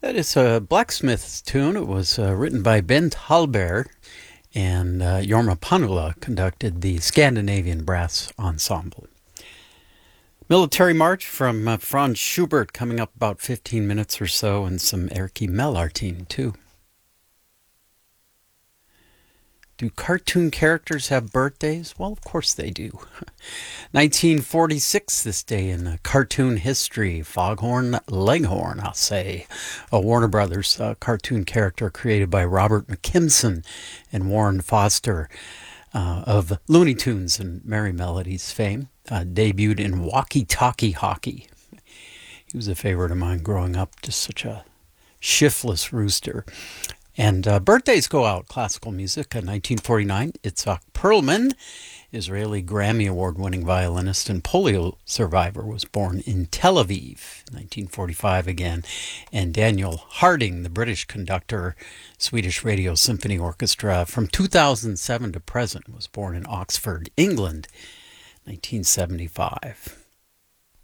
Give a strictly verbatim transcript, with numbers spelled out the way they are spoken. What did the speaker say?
That is a Blacksmith's tune. It was uh, written by Bent Hallberg, and uh, Jorma Panula conducted the Scandinavian Brass Ensemble. Military March from uh, Franz Schubert coming up about fifteen minutes or so, and some Erkki Mellartin too. Do cartoon characters have birthdays? Well, of course they do. nineteen forty-six, this day in uh, cartoon history. Foghorn Leghorn, I'll say. A Warner Brothers uh, cartoon character created by Robert McKimson and Warren Foster uh, of Looney Tunes and Merry Melodies fame. Uh, debuted in Walkie Talkie Hockey. He was a favorite of mine growing up, just such a shiftless rooster. And uh, birthdays go out. Classical music in nineteen forty-nine. Itzhak Perlman, Israeli Grammy Award-winning violinist and polio survivor, was born in Tel Aviv. nineteen forty-five again. And Daniel Harding, the British conductor, Swedish Radio Symphony Orchestra, from two thousand seven to present, was born in Oxford, England, nineteen seventy-five.